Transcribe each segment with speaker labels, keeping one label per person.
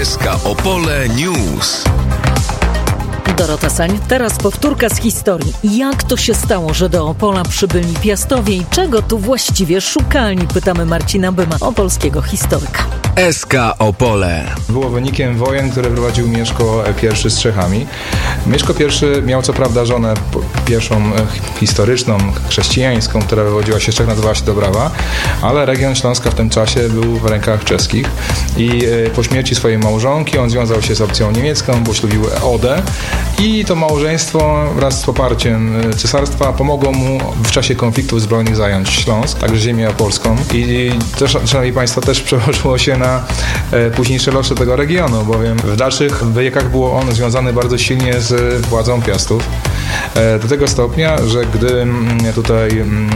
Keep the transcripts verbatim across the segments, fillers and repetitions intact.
Speaker 1: S K Opole News.
Speaker 2: Dorota Sań, teraz powtórka z historii. Jak to się stało, że do Opola przybyli Piastowie i czego tu właściwie szukali? Pytamy Marcina Byma, opolskiego historyka.
Speaker 1: S K Opole.
Speaker 3: Było wynikiem wojen, które prowadził Mieszko I z Czechami. Mieszko I miał co prawda żonę pierwszą historyczną, chrześcijańską, która wywodziła się z Czech, nazywała się Dobrawa, ale region Śląska w tym czasie był w rękach czeskich i po śmierci swojej małżonki on związał się z opcją niemiecką, poślubił Odę i to małżeństwo wraz z poparciem cesarstwa pomogło mu w czasie konfliktów zbrojnych zająć Śląsk, także ziemię opolską i też, szanowni państwo, też przełożyło się na e, późniejsze losy tego regionu, bowiem w dalszych wiekach było on związany bardzo silnie z władzą Piastów. E, do tego stopnia, że gdy m, tutaj m,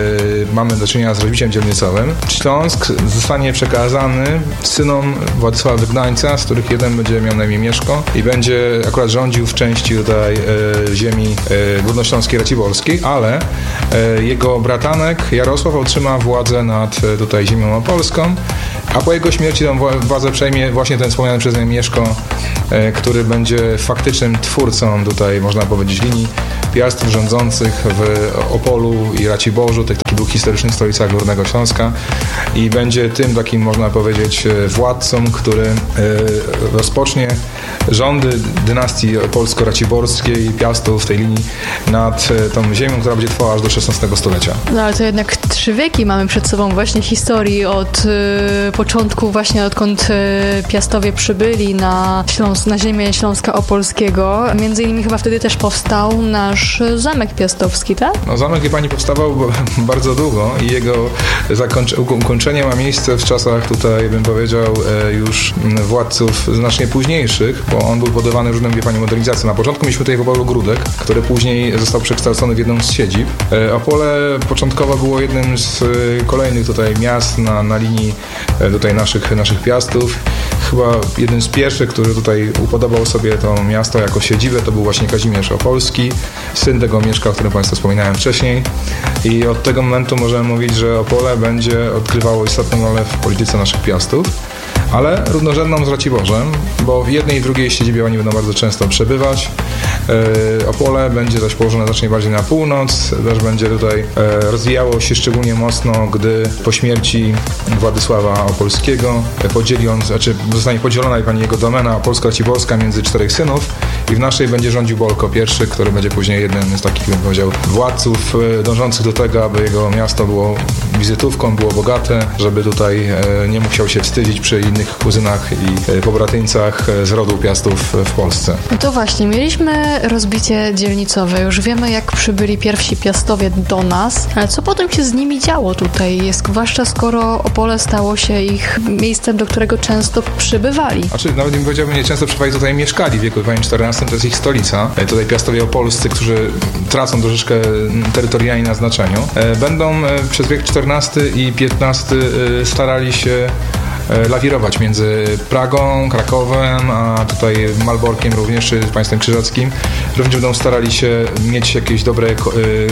Speaker 3: e, mamy do czynienia z rozbiciem dzielnicowym, Śląsk zostanie przekazany synom Władysława Wygnańca, z których jeden będzie miał na imię Mieszko i będzie akurat rządził w części tutaj e, ziemi e, górnośląskiej raciborskiej, ale e, jego bratanek Jarosław otrzyma władzę nad e, tutaj ziemią opolską, a po jego śmierci tą władzę przejmie właśnie ten wspomniany przez mnie Mieszko, e, który będzie faktycznym twórcą tutaj, można powiedzieć, linii Piastów rządzących w Opolu i Raciborzu, taki był historyczny stolicach Górnego Śląska i będzie tym takim, można powiedzieć, władcą, który e, rozpocznie rządy dynastii polsko-raciborskiej Piastów w tej linii nad tą ziemią, która będzie trwała aż do szesnastego stulecia.
Speaker 4: No ale to jednak trzy wieki mamy przed sobą właśnie historii od y, początku właśnie odkąd y, Piastowie przybyli na, Śląs- na ziemię Śląska Opolskiego. Między innymi chyba wtedy też powstał nasz Zamek Piastowski, tak?
Speaker 3: No Zamek, wie pani, powstawał bardzo długo i jego zakończ- ukończenie ma miejsce w czasach tutaj, bym powiedział, już władców znacznie późniejszych, bo on był podawany różnym, wie pani, modernizacjom. Na początku mieliśmy tutaj w Opolu Gródek, który później został przekształcony w jedną z siedzib. Opole początkowo było jednym z kolejnych tutaj miast na, na linii tutaj naszych, naszych Piastów. Chyba jeden z pierwszych, który tutaj upodobał sobie to miasto jako siedzibę, to był właśnie Kazimierz Opolski, syn tego Mieszka, o którym państwu wspominałem wcześniej. I od tego momentu możemy mówić, że Opole będzie odgrywało istotną rolę w polityce naszych Piastów, ale równorzędną z Raciborzem, bo w jednej i drugiej siedzibie oni będą bardzo często przebywać. E, Opole będzie zaś położone znacznie bardziej na północ, też będzie tutaj e, rozwijało się szczególnie mocno, gdy po śmierci Władysława Opolskiego e, podzieli on, znaczy zostanie podzielona pani jego domena opolsko-raciborska między czterech synów i w naszej będzie rządził Bolko I, który będzie później jednym z takich, bym powiedział, władców e, dążących do tego, aby jego miasto było wizytówką, było bogate, żeby tutaj e, nie musiał się wstydzić przy innych kuzynach i pobratyńcach z rodu Piastów w Polsce.
Speaker 4: No to właśnie, mieliśmy rozbicie dzielnicowe, już wiemy, jak przybyli pierwsi Piastowie do nas, ale co potem się z nimi działo tutaj, zwłaszcza skoro Opole stało się ich miejscem, do którego często przybywali.
Speaker 3: Znaczy, nawet bym powiedział, nie często przybywali, tutaj mieszkali w wieku czternastym, to jest ich stolica. Tutaj Piastowie opolscy, którzy tracą troszeczkę terytorialnie na znaczeniu, będą przez wiek czternasty i piętnasty starali się lawirować między Pragą, Krakowem, a tutaj Malborkiem również, czy państwem krzyżackim. Również będą starali się mieć jakieś dobre y,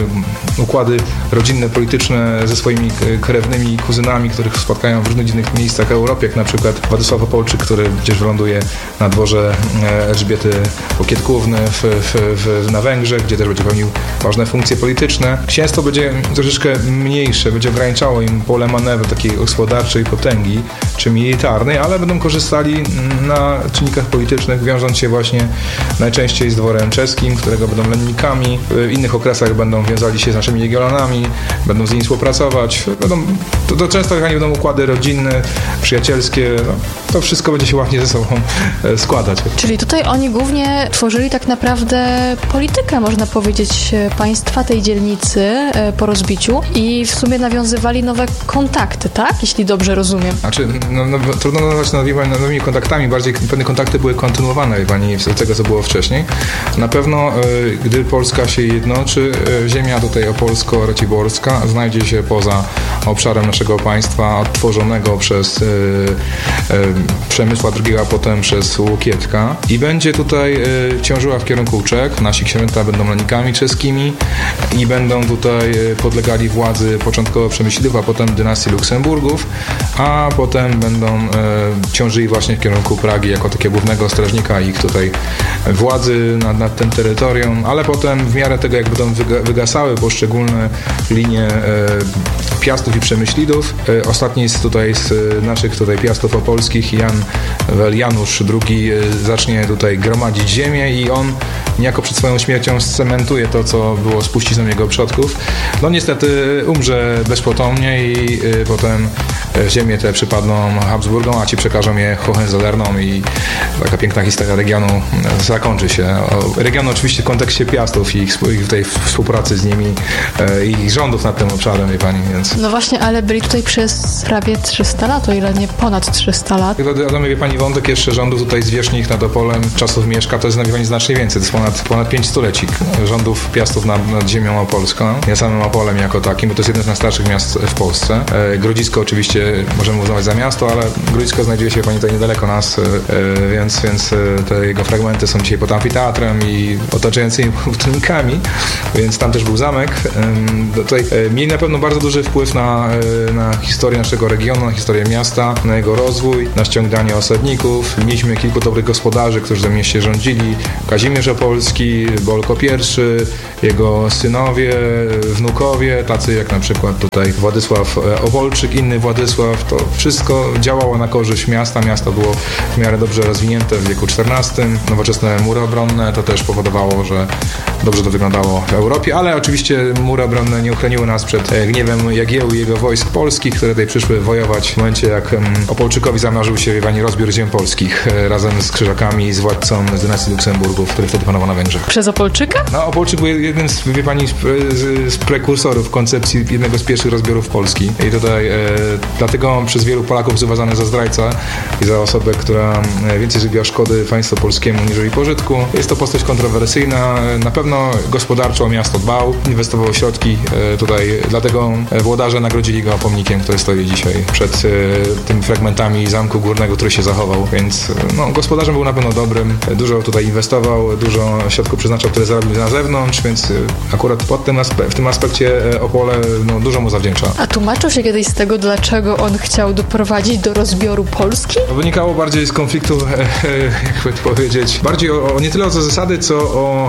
Speaker 3: układy rodzinne, polityczne ze swoimi krewnymi kuzynami, których spotkają w różnych innych miejscach w Europie, jak na przykład Władysław Opolczyk, który gdzieś wyląduje na dworze Elżbiety Łokietkówny w, w, w, na Węgrzech, gdzie też będzie pełnił ważne funkcje polityczne. Księstwo będzie troszeczkę mniejsze, będzie ograniczało im pole manewru takiej gospodarczej potęgi, czy militarnej, ale będą korzystali na czynnikach politycznych, wiążąc się właśnie najczęściej z dworem czeskim, którego będą lennikami. W innych okresach będą wiązali się z naszymi legionami, będą z nimi współpracować. Będą, to, to często będą układy rodzinne, przyjacielskie. No, to wszystko będzie się ładnie ze sobą składać.
Speaker 4: Czyli tutaj oni głównie tworzyli tak naprawdę politykę, można powiedzieć, państwa tej dzielnicy po rozbiciu i w sumie nawiązywali nowe kontakty, tak? Jeśli dobrze rozumiem.
Speaker 3: Znaczy, no, no, trudno nazwać nowymi, nowymi kontaktami, bardziej pewne kontakty były kontynuowane, pani, z tego, co było wcześniej. Na pewno, y, gdy Polska się jednoczy, y, ziemia tutaj opolsko-raciborska znajdzie się poza obszarem naszego państwa, odtworzonego przez y, y, Przemysła drugiego, a potem przez Łokietka. I będzie tutaj y, ciążyła w kierunku Czech. Nasi księżęta będą rolnikami czeskimi i będą tutaj y, podlegali władzy początkowo Przemyślidów, a potem dynastii Luksemburgów, a potem będą y, ciążyli właśnie w kierunku Pragi jako takiego głównego strażnika ich tutaj władzy nad, nad tym terytorium, ale potem w miarę tego, jak będą wygasały poszczególne linie e, Piastów i Przemyślidów. E, ostatni z tutaj z naszych tutaj Piastów opolskich, Jan Janusz drugi, e, zacznie tutaj gromadzić ziemię i on niejako przed swoją śmiercią scementuje to, co było spuścizną jego przodków. No niestety umrze bezpotomnie i e, potem ziemię te przypadną Habsburgom, a ci przekażą je Hohenzollernom i taka piękna historia regionu zakończy się. Regionu oczywiście w kontekście Piastów i ich, ich tej współpracy z nimi e, i ich rządów nad tym obszarem, wie pani, więc...
Speaker 4: No właśnie, ale byli tutaj przez prawie trzysta lat, o ile nie ponad trzysta lat.
Speaker 3: Dodamy, wie pani, wątek jeszcze rządów tutaj zwierzchnych nad Opolem, czasów Mieszka, to jest, wie pani, znacznie więcej. To jest ponad, ponad pięć stuleci rządów Piastów nad, nad ziemią opolską. Ja samym Opolem jako takim, bo to jest jedno z najstarszych miast w Polsce. E, Grodzisko oczywiście możemy uznawać za miasto, ale Grodzisko znajduje się, pani, tutaj niedaleko nas, e, więc, więc te jego fragmenty są dzisiaj pod amfiteatrem i otaczającymi budownikami, więc tam też był zamek. Tutaj mieli na pewno bardzo duży wpływ na, na historię naszego regionu, na historię miasta, na jego rozwój, na ściąganie osadników. Mieliśmy kilku dobrych gospodarzy, którzy w tym mieście rządzili. Kazimierz Opolski, Bolko pierwszy, jego synowie, wnukowie, tacy jak na przykład tutaj Władysław Opolczyk, inny Władysław. To wszystko działało na korzyść miasta. Miasto było w miarę dobrze rozwinięte w wieku czternastym. Nowoczesne mury obronne to też powodowało, że dobrze to wyglądało w Europie, ale oczywiście mury obronne nie uchroniły nas przed gniewem Jagiełły i jego wojsk polskich, które tutaj przyszły wojować w momencie, jak Opolczykowi zamarzył się, wie pani, rozbiór ziem polskich razem z Krzyżakami i z władcą z dynastii Luksemburgów, który wtedy panował na Węgrzech.
Speaker 4: Przez Opolczyka?
Speaker 3: No, Opolczyk był jednym z, wie pani, z, z, z prekursorów koncepcji jednego z pierwszych rozbiorów Polski. I tutaj e, dlatego on przez wielu Polaków jest uważany za zdrajcę i za osobę, która więcej zrobiła szkody państwu polskiemu niżeli pożytku. Jest to postać kontrowersyjna. Na pewno gospodarczo o miasto dbał, inwestował środki e, tutaj, dlatego włodarze nagrodzili go pomnikiem, który stoi dzisiaj przed e, tymi fragmentami Zamku Górnego, który się zachował. Więc no, gospodarzem był na pewno dobrym. Dużo tutaj inwestował, dużo środków przeznaczał, które zarobił na zewnątrz, więc akurat pod tym aspe- w tym aspekcie Opole no, dużo mu zawdzięcza.
Speaker 4: A tłumaczył się kiedyś z tego, dlaczego on chciał doprowadzić do rozbioru Polski?
Speaker 3: To wynikało bardziej z konfliktu, e, e, jakby to powiedzieć, bardziej o, o nie tyle o zasady, co o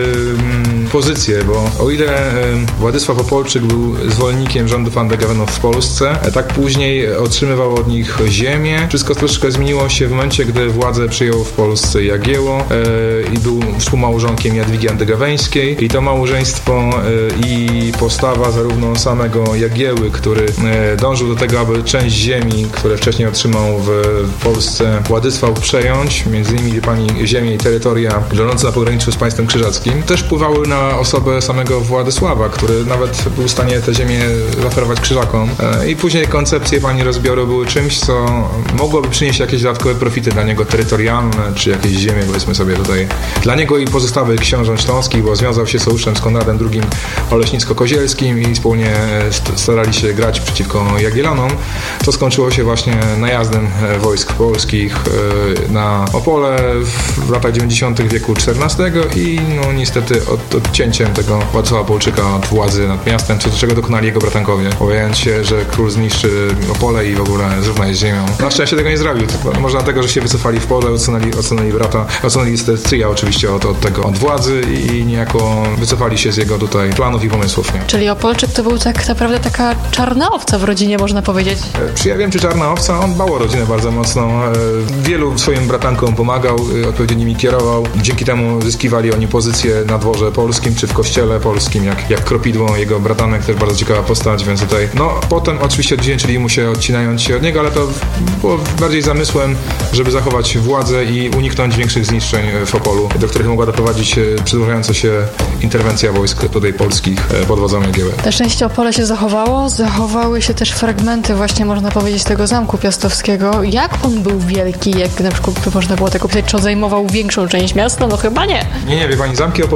Speaker 3: e, pozycję, bo o ile e, Władysław Opolczyk był zwolennikiem rządów Angevinów w Polsce, e, tak później otrzymywał od nich ziemię. Wszystko troszeczkę zmieniło się w momencie, gdy władzę przyjął w Polsce Jagiełło e, i był współmałżonkiem Jadwigi Andegaweńskiej i to małżeństwo e, i postawa zarówno samego Jagieły, który e, dążył do tego, aby część ziemi, które wcześniej otrzymał w Polsce Władysław przejąć, między innymi pani ziemię i terytoria leżące na pograniczu z państwem krzyżackim, też wpływały na osobę samego Władysława, który nawet był w stanie te ziemię zaoferować krzyżakom. E, I później koncepcje pani rozbioru były czymś, co mogłoby przynieść jakieś dodatkowe profity dla niego terytorialne, czy jakieś ziemie, powiedzmy sobie tutaj, dla niego i pozostałych książąt śląskich, bo związał się sojuszem z Konradem drugim Oleśnicko-Kozielskim i wspólnie starali się grać przeciwko Jagiellonom. To skończyło się właśnie najazdem wojsk polskich na Opole w latach dziewięćdziesiątych wieku czternastego i no niestety od, odcięciem tego Władysława Opolczyka od władzy nad miastem, co do czego dokonali jego bratankowie, obawiając się, że król zniszczy Opole i w ogóle zrówna je z ziemią. Na szczęście tego nie zrobił. Może dlatego, że się wycofali w pole, odsunęli, odsunęli brata, odsunęli stryja oczywiście od, od tego, od władzy i niejako wycofali się z jego tutaj planów i pomysłów. Nie?
Speaker 4: Czyli Opolczyk to był tak naprawdę taka czarna owca w rodzinie, można powiedzieć.
Speaker 3: Czy ja wiem, czy czarna owca? On dbał o rodzinę bardzo mocno. Wielu swoim bratankom pomagał, odpowiednio nimi kierował. Dzięki temu zyskiwali oni pozycję na dworze polskim, czy w kościele polskim, jak, jak Kropidło, jego bratanek, też bardzo ciekawa postać, więc tutaj, no potem oczywiście odwdzięczyli mu się, odcinając się od niego, ale to było bardziej zamysłem, żeby zachować władzę i uniknąć większych zniszczeń w Opolu, do których mogła doprowadzić przedłużająca się interwencja wojsk tutaj polskich pod wodzą Jagieły.
Speaker 4: Na szczęście Opole się zachowało, zachowały się też fragmenty właśnie, można powiedzieć, tego Zamku Piastowskiego. Jak on był wielki, jak na przykład można było tak opisać, czy on zajmował większą część miasta? No chyba nie.
Speaker 3: Nie, nie, wie pani, zamki, Opol-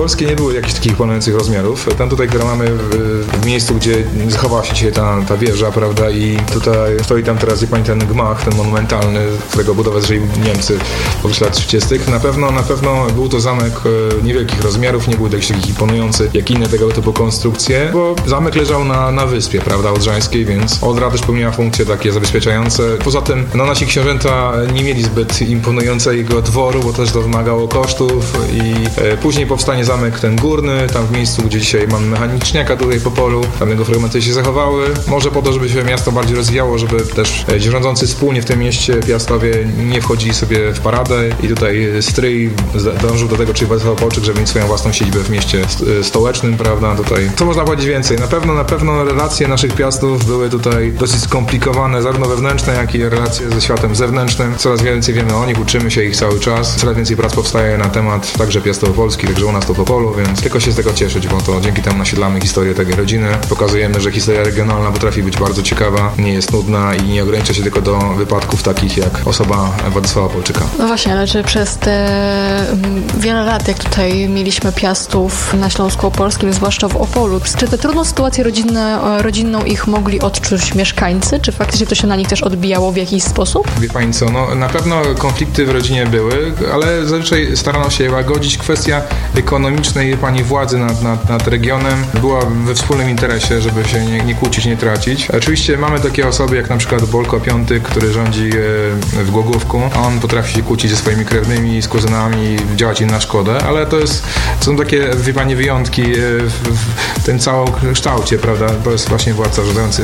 Speaker 3: opolskie nie były jakichś takich imponujących rozmiarów. Tam tutaj, które mamy w, w miejscu, gdzie zachowała się dzisiaj ta, ta wieża, prawda, i tutaj stoi tam teraz, wie pani, ten gmach, ten monumentalny, którego budowę zrzeli Niemcy w okresie lat trzydziestych. Na pewno, na pewno był to zamek e, niewielkich rozmiarów, nie był jakiś takich imponujący jak inne tego typu konstrukcje, bo zamek leżał na, na wyspie, prawda, odrzańskiej, więc Odra też pełniła funkcje takie zabezpieczające. Poza tym, no nasi książęta nie mieli zbyt imponującego dworu, bo też to wymagało kosztów i e, później powstanie zamek ten górny, tam w miejscu, gdzie dzisiaj mamy mechaniczniaka tutaj po polu, tam jego fragmenty się zachowały. Może po to, żeby się miasto bardziej rozwijało, żeby też e, rządzący wspólnie w tym mieście Piastowie nie wchodzili sobie w paradę i tutaj stryj dążył do tego, czyli Władysław Opolczyk, żeby mieć swoją własną siedzibę w mieście stołecznym, prawda, tutaj. Co można powiedzieć więcej? Na pewno, na pewno relacje naszych piastów były tutaj dosyć skomplikowane, zarówno wewnętrzne, jak i relacje ze światem zewnętrznym. Coraz więcej wiemy o nich, uczymy się ich cały czas. Coraz więcej prac powstaje na temat także Piastów Opolskich, także u nas to w Opolu, więc tylko się z tego cieszyć, bo to dzięki temu nasiedlamy historię tej rodziny. Pokazujemy, że historia regionalna potrafi być bardzo ciekawa, nie jest nudna i nie ogranicza się tylko do wypadków takich jak osoba Władysława Opolczyka.
Speaker 4: No właśnie, ale czy przez te wiele lat, jak tutaj mieliśmy Piastów na Śląsku Opolskim, zwłaszcza w Opolu, czy tę trudną sytuację rodzinne, rodzinną ich mogli odczuć mieszkańcy? Czy faktycznie to się na nich też odbijało w jakiś sposób?
Speaker 3: Wie pani co, no na pewno konflikty w rodzinie były, ale zazwyczaj starano się je łagodzić. Kwestia ekonomicznej, wie pani, władzy nad, nad, nad regionem była we wspólnym interesie, żeby się nie, nie kłócić, nie tracić. Oczywiście mamy takie osoby jak na przykład Bolko Piąty, który rządzi w Głogówku. On potrafi się kłócić ze swoimi krewnymi, z kuzynami, działać im na szkodę, ale to jest, są takie, wie pani, wyjątki w, w tym całym kształcie, prawda? To jest właśnie władca rządzący